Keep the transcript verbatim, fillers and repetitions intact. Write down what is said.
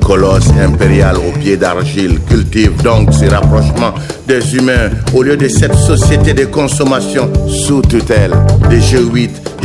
colosse impérial aux pieds d'argile cultive donc ces rapprochements des humains au lieu de cette société de consommation sous tutelle des G huit,